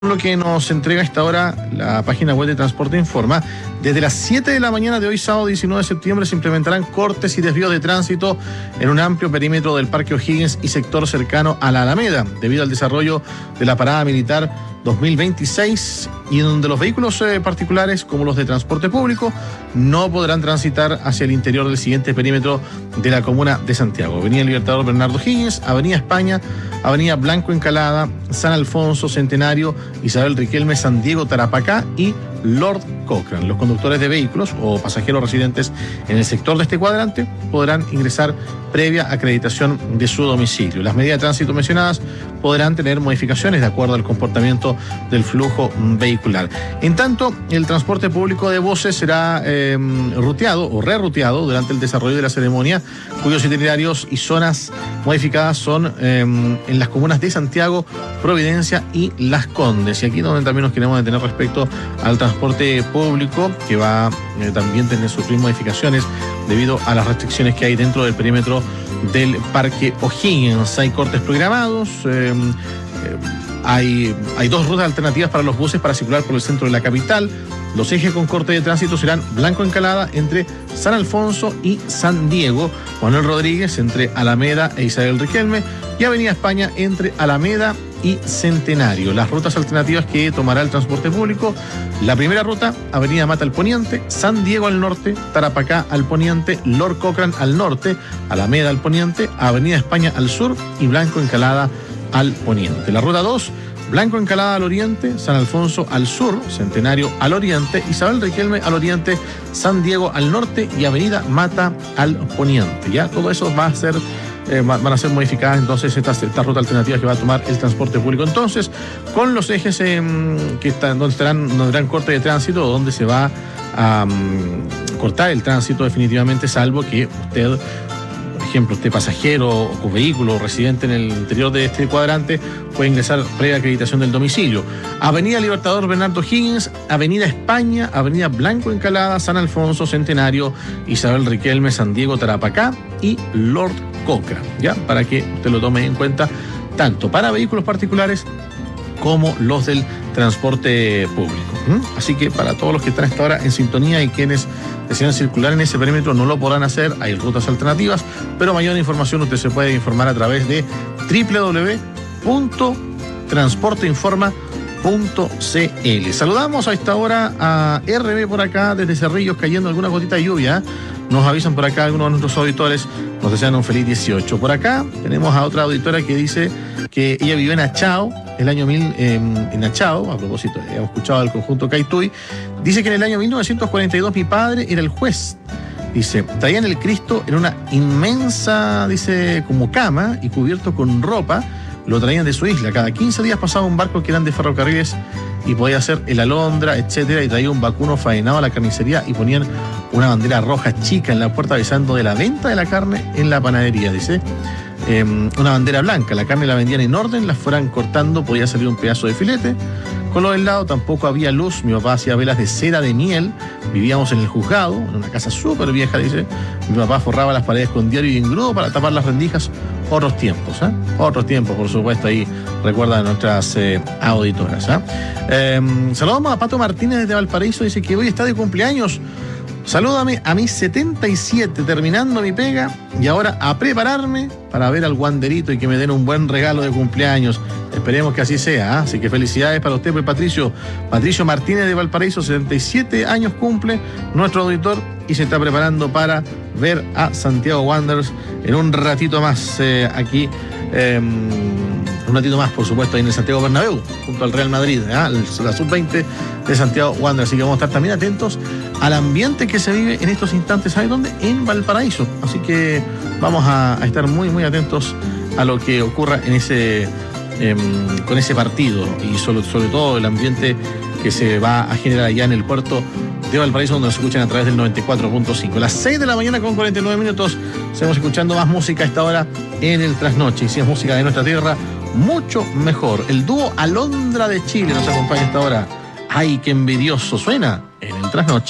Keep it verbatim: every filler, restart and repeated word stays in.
Lo que nos entrega a esta hora la página web de Transporte Informa. Desde las siete de la mañana de hoy, sábado diecinueve de septiembre, se implementarán cortes y desvíos de tránsito en un amplio perímetro del Parque O'Higgins y sector cercano a la Alameda, debido al desarrollo de la Parada Militar dos mil veintiséis, y en donde los vehículos eh, particulares, como los de transporte público, no podrán transitar hacia el interior del siguiente perímetro de la comuna de Santiago: Avenida Libertador Bernardo O'Higgins, Avenida España, Avenida Blanco Encalada, San Alfonso, Centenario, Isabel Riquelme, San Diego, Tarapacá y Lord Cochrane. Los conductores de vehículos o pasajeros residentes en el sector de este cuadrante podrán ingresar previa acreditación de su domicilio. Las medidas de tránsito mencionadas podrán tener modificaciones de acuerdo al comportamiento del flujo vehicular. En tanto, el transporte público de buses será eh, ruteado o reruteado durante el desarrollo de la ceremonia, cuyos itinerarios y zonas modificadas son eh, en las comunas de Santiago, Providencia y Las Condes. Y aquí donde también nos queremos detener respecto al transporte público, que va eh, también tener sufrir modificaciones debido a las restricciones que hay dentro del perímetro del Parque O'Higgins. Hay cortes programados, eh, eh, hay, hay dos rutas alternativas para los buses para circular por el centro de la capital. Los ejes con corte de tránsito serán Blanco Encalada entre San Alfonso y San Diego, Manuel Rodríguez entre Alameda e Isabel Riquelme y Avenida España entre Alameda y Centenario. Las rutas alternativas que tomará el transporte público: la primera ruta, Avenida Mata al poniente, San Diego al norte, Tarapacá al poniente, Lord Cochrane al norte, Alameda al poniente, Avenida España al sur y Blanco Encalada al poniente. La ruta dos, Blanco Encalada al oriente, San Alfonso al sur, Centenario al oriente, Isabel Riquelme al oriente, San Diego al norte y Avenida Mata al poniente. Ya todo eso va a ser Eh, van a ser modificadas entonces estas, estas rutas alternativas que va a tomar el transporte público. Entonces, con los ejes eh, que están, donde estarán, donde tendrán corte de tránsito, donde se va a um, cortar el tránsito definitivamente, salvo que usted, por ejemplo, usted pasajero o vehículo residente en el interior de este cuadrante, puede ingresar previa acreditación del domicilio. Avenida Libertador Bernardo O'Higgins, Avenida España, Avenida Blanco Encalada, San Alfonso, Centenario, Isabel Riquelme, San Diego, Tarapacá y Lord Cochrane, ya, para que usted lo tome en cuenta, tanto para vehículos particulares como los del transporte público. ¿Mm? Así que para todos los que están hasta ahora en sintonía y quienes desean circular en ese perímetro no lo podrán hacer, hay rutas alternativas, pero mayor información usted se puede informar a través de doble u doble u doble u punto transporteinforma punto c l. Saludamos a esta hora a R B por acá, desde Cerrillos, cayendo alguna gotita de lluvia. Nos avisan por acá algunos de nuestros auditores, nos desean un feliz dieciocho. Por acá tenemos a otra auditora que dice que ella vivió en Achao, el año mil, eh, en Achao, a propósito, hemos escuchado al conjunto Caituy. Dice que en el año mil novecientos cuarenta y dos mi padre era el juez. Dice, traían el Cristo en una inmensa, dice, como cama y cubierto con ropa. Lo traían de su isla. Cada quince días pasaba un barco que eran de ferrocarriles y podía hacer el alondra, etcétera, y traía un vacuno faenado a la carnicería y ponían una bandera roja chica en la puerta avisando de la venta de la carne en la panadería. Dice, eh, una bandera blanca, la carne la vendían en orden, la fueran cortando, podía salir un pedazo de filete. Con lo del lado tampoco había luz, mi papá hacía velas de cera de miel, vivíamos en el juzgado, en una casa súper vieja, dice, mi papá forraba las paredes con diario y engrudo para tapar las rendijas. Otros tiempos, ¿eh? Otros tiempos, por supuesto, ahí recuerdan nuestras eh, auditoras. ¿eh? Eh, saludamos a Pato Martínez desde Valparaíso, dice que hoy está de cumpleaños. Salúdame a mis setenta y siete, terminando mi pega, y ahora a prepararme para ver al guanderito y que me den un buen regalo de cumpleaños. Esperemos que así sea, ¿eh? Así que felicidades para usted, pues, Patricio. Patricio Martínez de Valparaíso, setenta y siete años cumple nuestro auditor y se está preparando para ver a Santiago Wanderers en un ratito más eh, aquí. Eh, un ratito más, por supuesto, ahí en el Santiago Bernabéu, junto al Real Madrid, ¿eh? La sub veinte de Santiago Wanderers. Así que vamos a estar también atentos al ambiente que se vive en estos instantes. ¿Sabe dónde? En Valparaíso. Así que vamos a, a estar muy, muy atentos a lo que ocurra en ese, eh, con ese partido y sobre, sobre todo el ambiente que se va a generar allá en el puerto de Valparaíso, donde nos escuchan a través del noventa y cuatro punto cinco. Las seis de la mañana con cuarenta y nueve minutos, seguimos escuchando más música a esta hora en el Trasnoche. Y si es música de nuestra tierra, mucho mejor. El dúo Alondra de Chile nos acompaña a esta hora. ¡Ay, qué envidioso! Suena en el Trasnoche.